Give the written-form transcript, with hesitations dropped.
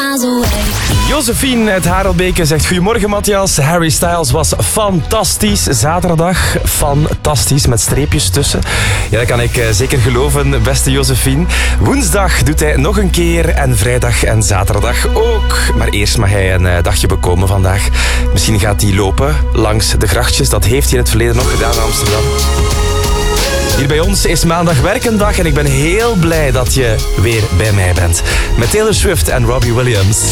miles away. Josephine uit Harelbeke zegt goedemorgen Matthias. Harry Styles was fantastisch. Zaterdag fantastisch met streepjes tussen. Ja, dat kan ik zeker geloven, beste Josephine. Woensdag doet hij nog een keer en vrijdag en zaterdag ook. Maar eerst mag hij een dagje bekomen vandaag. Misschien gaat hij lopen langs de grachtjes. Dat heeft hij in het verleden nog gedaan in Amsterdam. Hier bij ons is maandag werkendag en ik ben heel blij dat je weer bij mij bent. Met Taylor Swift en Robbie Williams.